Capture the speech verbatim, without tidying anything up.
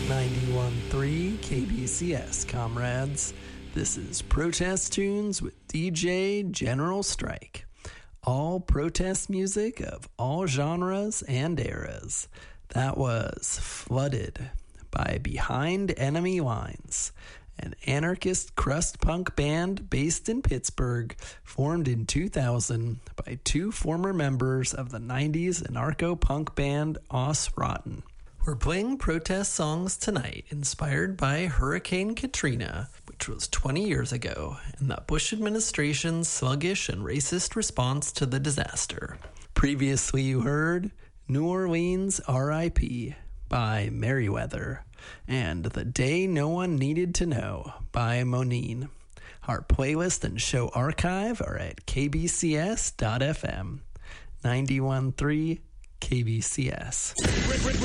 ninety-one point three K B C S, comrades. This is Protest Tunes with D J General Strike. All protest music of all genres and eras. That was Flooded by Behind Enemy Lines, an anarchist crust punk band based in Pittsburgh, formed in two thousand by two former members of the nineties anarcho-punk band Os Rotten. We're playing protest songs tonight inspired by Hurricane Katrina, which was twenty years ago, and the Bush administration's sluggish and racist response to the disaster. Previously you heard New Orleans R I P by Merriweather, and The Day No One Needed to Know by Monine. Our playlist and show archive are at k b c s dot f m. ninety-one point three K B C S.